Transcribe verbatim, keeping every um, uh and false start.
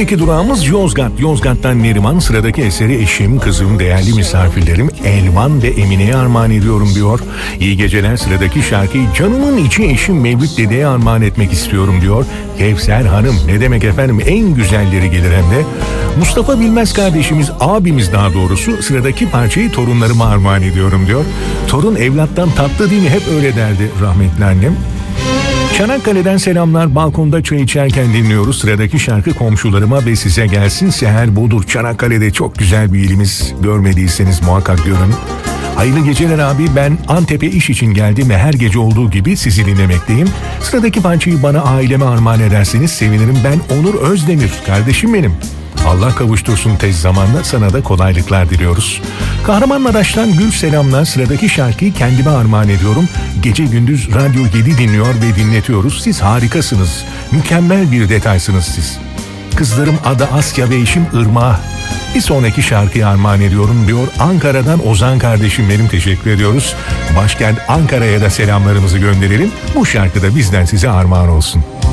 Şimdiki durağımız Yozgat. Yozgat'tan Neriman sıradaki eseri eşim, kızım, değerli misafirlerim Elvan ve Emine'ye armağan ediyorum diyor. İyi geceler, sıradaki şarkıyı canımın içi eşim Mevlüt Dede'ye armağan etmek istiyorum diyor. Kevser Hanım, ne demek efendim, en güzelleri gelir hem de. Mustafa Bilmez kardeşimiz, abimiz daha doğrusu, sıradaki parçayı torunlarıma armağan ediyorum diyor. Torun evlattan tatlı değil mi, hep öyle derdi rahmetli annem. Çanakkale'den selamlar, balkonda çay içerken dinliyoruz. Sıradaki şarkı komşularıma ve size gelsin. Seher Bodur, Çanakkale'de çok güzel bir ilimiz. Görmediyseniz muhakkak görün. Hayırlı geceler abi, ben Antep'e iş için geldim ve her gece olduğu gibi sizi dinlemekteyim. Sıradaki parçayı bana aileme armağan ederseniz sevinirim. Ben Onur Özdemir, kardeşim benim. Allah kavuştursun tez zamanda, sana da kolaylıklar diliyoruz. Kahramanmaraş'tan Gül selamlar, sıradaki şarkıyı kendime armağan ediyorum. Gece gündüz Radyo yedi dinliyor ve dinletiyoruz. Siz harikasınız, mükemmel bir detaysınız siz. Kızlarım Ada, Asya ve eşim Irmak. Bir sonraki şarkıyı armağan ediyorum diyor. Ankara'dan Ozan kardeşim benim, teşekkür ediyoruz. Başkent Ankara'ya da selamlarımızı gönderelim. Bu şarkı da bizden size armağan olsun.